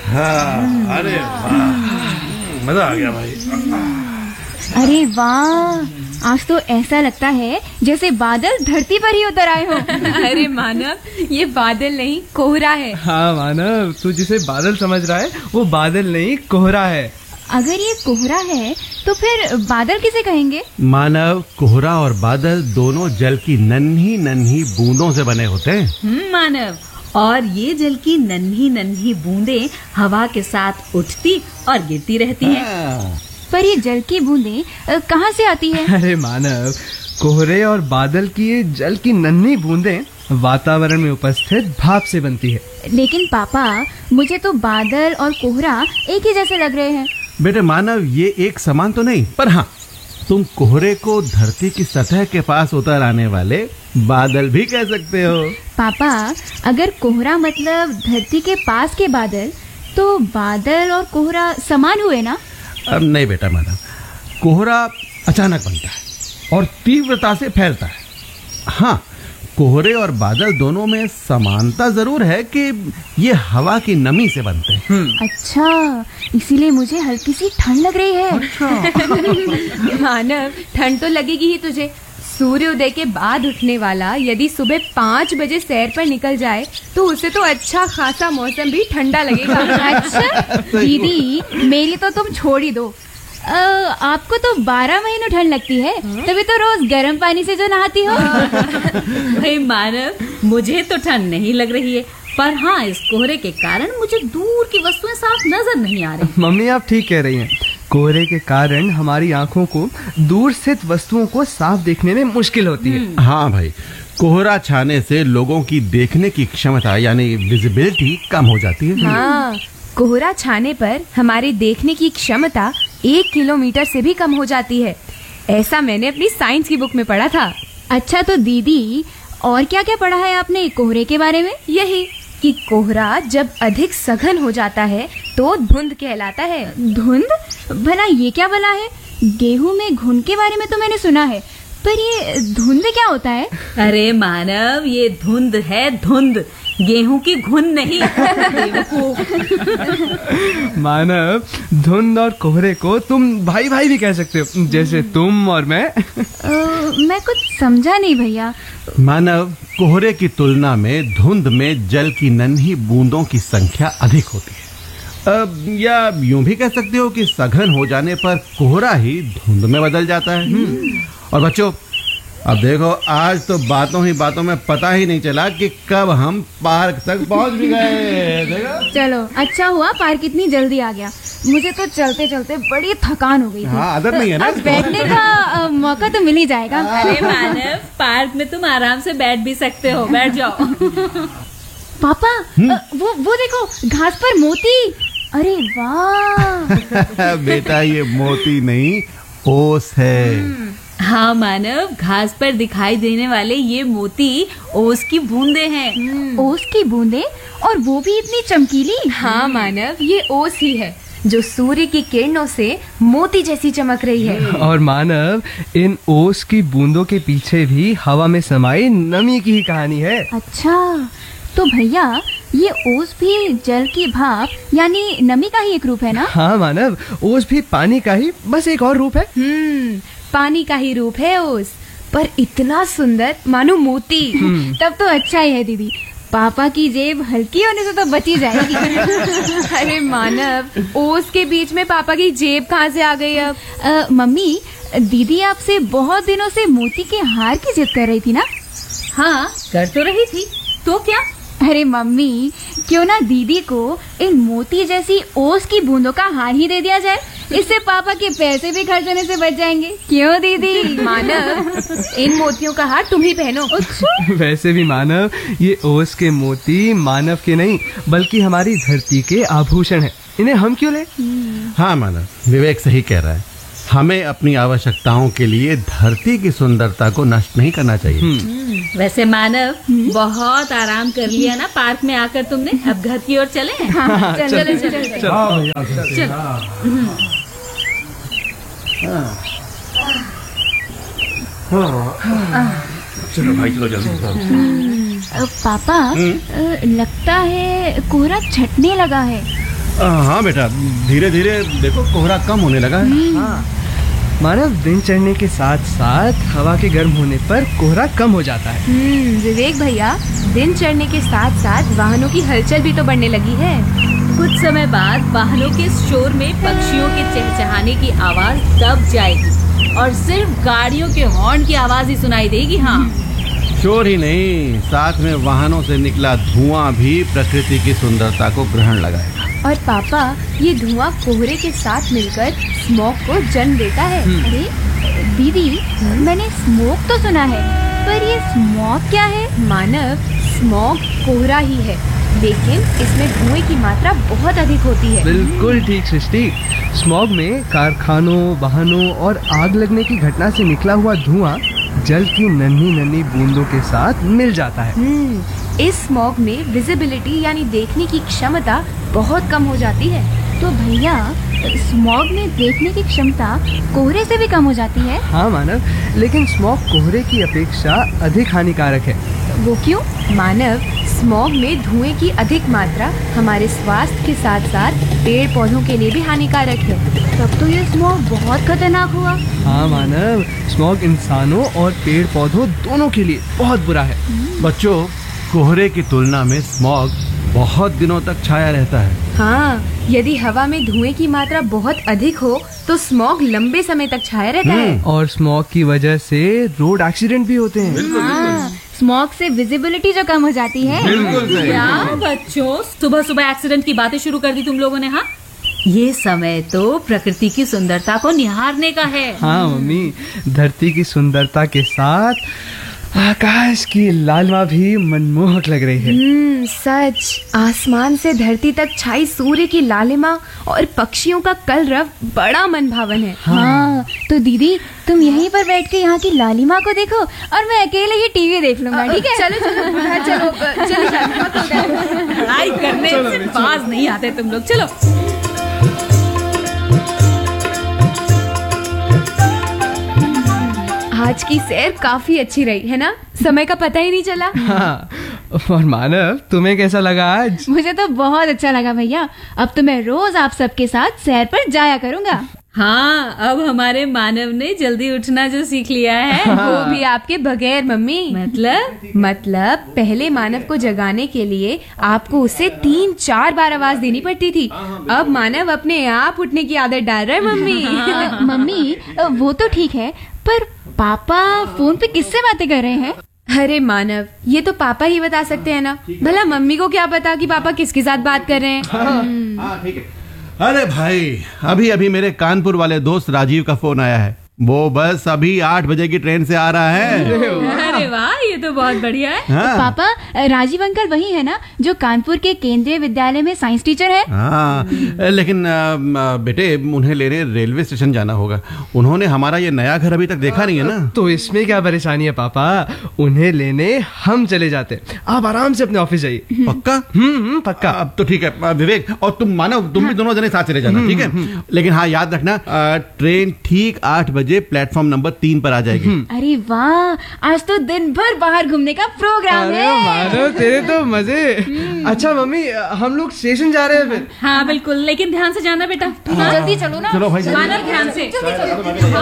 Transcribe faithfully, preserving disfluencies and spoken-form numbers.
हाँ, अरे वाह, मजा आ गया भाई। अरे वाह, आज तो ऐसा लगता है जैसे बादल धरती पर ही उतर आए हो। अरे मानव, ये बादल नहीं कोहरा है। हाँ मानव, तू जिसे बादल समझ रहा है वो बादल नहीं कोहरा है। अगर ये कोहरा है तो फिर बादल किसे कहेंगे? मानव, कोहरा और बादल दोनों जल की नन्ही नन्ही बूंदों से बने होते हैं। हम्म मानव, और ये जल की नन्ही नन्ही बूंदें हवा के साथ उठती और गिरती रहती हैं। पर ये जल की बूंदें कहाँ से आती है? अरे मानव, कोहरे और बादल की ये जल की नन्ही बूंदें वातावरण में उपस्थित भाप से बनती है। लेकिन पापा, मुझे तो बादल और कोहरा एक ही जैसे लग रहे हैं। बेटे मानव, ये एक समान तो नहीं, पर हाँ, तुम कोहरे को धरती की सतह के पास उतर आने वाले बादल भी कह सकते हो। पापा, अगर कोहरा मतलब धरती के पास के बादल, तो बादल और कोहरा समान हुए ना? अब नहीं बेटा मानव, कोहरा अचानक बनता है और तीव्रता से फैलता है। हाँ, कोहरे और बादल दोनों में समानता जरूर है कि ये हवा की नमी से बनते हैं। अच्छा, इसीलिए मुझे हल्की सी ठंड लग रही है। अच्छा। मानव, ठंड तो लगेगी ही तुझे। सूर्योदय के बाद उठने वाला यदि सुबह पाँच बजे सैर पर निकल जाए तो उसे तो अच्छा खासा मौसम भी ठंडा लगेगा। अच्छा दीदी, मेरी तो तुम छोड़ ही दो। आ, आपको तो बारह महीनों ठंड लगती है, तभी तो रोज गर्म पानी से जो नहाती हो। भाई मानव, मुझे तो ठंड नहीं लग रही है, पर हाँ, इस कोहरे के कारण मुझे दूर की वस्तुएं साफ नजर नहीं आ रही। मम्मी, आप ठीक कह रही हैं। कोहरे के कारण हमारी आंखों को दूर स्थित वस्तुओं को साफ देखने में मुश्किल होती है। हाँ भाई, कोहरा छाने से लोगों की देखने की क्षमता यानी विजिबिलिटी कम हो जाती है। हाँ, कोहरा छाने पर हमारी देखने की क्षमता एक किलोमीटर से भी कम हो जाती है। ऐसा मैंने अपनी साइंस की बुक में पढ़ा था। अच्छा, तो दीदी और क्या क्या पढ़ा है आपने कोहरे के बारे में? यही कि कोहरा जब अधिक सघन हो जाता है तो धुंध कहलाता है। धुंध? भला ये क्या भला है? गेहूं में घुन के बारे में तो मैंने सुना है, पर ये धुंध क्या होता है? अरे मानव, ये धुंध है धुंध, गेहूं की घुन नहीं। मानव, धुंध और कोहरे को तुम भाई भाई भी कह सकते हो, जैसे तुम और मैं। आ, मैं कुछ समझा नहीं भैया। मानव, कोहरे की तुलना में धुंध में जल की नन्ही बूंदों की संख्या अधिक होती है। अब या यूं भी कह सकते हो कि सघन हो जाने पर कोहरा ही धुंध में बदल जाता है। और बच्चों, अब देखो, आज तो बातों ही बातों में पता ही नहीं चला कि कब हम पार्क तक पहुंच भी गए। देखो? चलो, अच्छा हुआ पार्क इतनी जल्दी आ गया। मुझे तो चलते चलते बड़ी थकान हो गई थी। हाँ, आदत नहीं है ना। अब बैठने का आ, मौका तो मिल ही जाएगा। अरे मानव, पार्क में तुम आराम से बैठ भी सकते हो, बैठ जाओ। पापा, आ, वो वो देखो, घास पर मोती। अरे वाह। बेटा, ये मोती नहीं, ओस है। हाँ मानव, घास पर दिखाई देने वाले ये मोती ओस की बूंदे हैं। ओस की बूंदे? और वो भी इतनी चमकीली? हाँ मानव, ये ओस ही है जो सूर्य की किरणों से मोती जैसी चमक रही है। और मानव, इन ओस की बूंदों के पीछे भी हवा में समाई नमी की ही कहानी है। अच्छा, तो भैया ये ओस भी जल की भाप यानी नमी का ही एक रूप है ना? हाँ मानव, ओस भी पानी का ही बस एक और रूप है। हम्म पानी का ही रूप है ओस, पर इतना सुंदर मानो मोती। तब तो अच्छा ही है दीदी, पापा की जेब हल्की होने से तो बची जाएगी। अरे मानव, ओस के बीच में पापा की जेब कहाँ से आ गई अब? आ, मम्मी, दीदी आपसे बहुत दिनों से मोती के हार की जिद कर रही थी ना? हाँ, कर तो रही थी, तो क्या? अरे मम्मी, क्यों ना दीदी को इन मोती जैसी ओस की बूंदों का हार ही दे दिया जाए, इससे पापा के पैसे भी खर्च होने से बच जाएंगे। क्यों दीदी? मानव, इन मोतियों का हार तुम ही पहनो। वैसे भी मानव, ये ओस के मोती मानव के नहीं बल्कि हमारी धरती के आभूषण हैं। इन्हें हम क्यों ले? हाँ मानव, विवेक सही कह रहा है। हमें अपनी आवश्यकताओं के लिए धरती की सुंदरता को नष्ट नहीं करना चाहिए। वैसे मानव, बहुत आराम कर लिया ना पार्क में आकर तुमने, अब घर की ओर चले? हाँ, चल, चल, चल, चल, चल, चल, चल, चल। चलो भाई, चलो जल्दी। पापा, लगता है कोहरा छटने लगा है। हाँ बेटा, धीरे धीरे देखो कोहरा कम होने लगा है। हाँ मानव, दिन चढ़ने के साथ साथ हवा के गर्म होने पर कोहरा कम हो जाता है। हम्म विवेक भैया, दिन चढ़ने के साथ साथ वाहनों की हलचल भी तो बढ़ने लगी है। कुछ समय बाद वाहनों के शोर में पक्षियों के चहचहाने की आवाज दब जाएगी और सिर्फ गाड़ियों के हॉर्न की आवाज ही सुनाई देगी। हाँ, शोर ही नहीं, साथ में वाहनों से निकला धुआं भी प्रकृति की सुंदरता को ग्रहण लगाएगा। और पापा, ये धुआं कोहरे के साथ मिलकर स्मॉग को जन्म देता है। अरे दीदी, मैंने स्मोक तो सुना है, पर ये स्मॉग क्या है? मानव, स्मॉग कोहरा ही है, लेकिन इसमें धुएं की मात्रा बहुत अधिक होती है। बिल्कुल ठीक सृष्टि। स्मॉग में कारखानों, वाहनों और आग लगने की घटना से निकला हुआ धुआं जल की नन्ही नन्ही बूंदों के साथ मिल जाता है। हम्म, इस स्मॉग में विजिबिलिटी यानी देखने की क्षमता बहुत कम हो जाती है। तो भैया, स्मॉग में देखने की क्षमता कोहरे से भी कम हो जाती है? हाँ मानव, लेकिन स्मॉग कोहरे की अपेक्षा अधिक हानिकारक है। वो क्यों? मानव, स्मॉग में धुएं की अधिक मात्रा हमारे स्वास्थ्य के साथ साथ पेड़ पौधों के लिए भी हानिकारक है। तब तो ये स्मॉग बहुत खतरनाक हुआ। हाँ मानव, स्मॉग इंसानों और पेड़ पौधों दोनों के लिए बहुत बुरा है। बच्चों, कोहरे की तुलना में स्मॉग बहुत दिनों तक छाया रहता है। हाँ, यदि हवा में धुएं की मात्रा बहुत अधिक हो तो स्मॉग लंबे समय तक छाया रहता है। और स्मॉग की वजह से रोड एक्सीडेंट भी होते हैं। हाँ, स्मॉग से विजिबिलिटी जो कम हो जाती है। क्या बच्चों, सुबह सुबह एक्सीडेंट की बातें शुरू कर दी तुम लोगों ने। हाँ, ये समय तो प्रकृति की सुंदरता को निहारने का है। हाँ मम्मी, धरती की सुंदरता के साथ आकाश की लालिमा भी मनमोहक लग रही है। हम्म, सच। आसमान से धरती तक छाई सूर्य की लालिमा और पक्षियों का कलरव बड़ा मनभावन है। हाँ, तो दीदी तुम यहीं पर बैठ के यहाँ की लालिमा को देखो और मैं अकेले ही टीवी देख लूंगा, ठीक है? चलो चलो हाँ, चलो चलो चलो। लड़ाई करने से बाज नहीं आते तुम लोग। चलो। आज की सैर काफी अच्छी रही है ना, समय का पता ही नहीं चला। हाँ, और मानव, तुम्हें कैसा लगा आज? मुझे तो बहुत अच्छा लगा भैया। अब तो मैं रोज आप सबके साथ सैर पर जाया करूंगा। हाँ, अब हमारे मानव ने जल्दी उठना जो सीख लिया है। वो भी आपके बगैर मम्मी। मतलब मतलब पहले मानव को जगाने के लिए आपको उसे तीन चार बार आवाज देनी पड़ती थी। अब मानव अपने आप उठने की आदत डाल रहा है मम्मी। मम्मी, वो तो ठीक है, पर पापा फोन पे किससे बातें कर रहे हैं? अरे मानव, ये तो पापा ही बता सकते हैं ना। भला मम्मी को क्या पता कि पापा किसके साथ बात कर रहे हैं। हाँ, ठीक है। अरे भाई, अभी अभी मेरे कानपुर वाले दोस्त राजीव का फोन आया है। वो बस अभी आठ बजे की ट्रेन से आ रहा है। अरे वाह, ये तो बहुत बढ़िया है। हाँ। तो पापा, राजीव अंकल वही है ना जो कानपुर के केंद्रीय विद्यालय में साइंस टीचर है? हाँ, लेकिन आ, बेटे, उन्हें लेने रेलवे स्टेशन जाना होगा। उन्होंने हमारा ये नया घर अभी तक देखा नहीं है ना। तो इसमें क्या परेशानी है पापा, उन्हें लेने हम चले जाते। आप आराम से अपने ऑफिस जाइए। पक्का? हम्म पक्का। अब तो ठीक है विवेक, और तुम मानव, तुम भी दोनों जने साथ चले जाना, ठीक है? लेकिन हाँ, याद रखना, आ, ट्रेन ठीक आठ बजे प्लेटफॉर्म नंबर तीन पर आ जाएगी। अरे वाह, आज तो दिन भर बाहर घूमने का प्रोग्राम अरे है। मानो, तेरे तो मजे। अच्छा मम्मी, हम लोग स्टेशन जा रहे हैं फिर। हाँ बिल्कुल, लेकिन ध्यान से जाना बेटा। जल्दी चलो ना। चलो भाई, मानव, ध्यान से।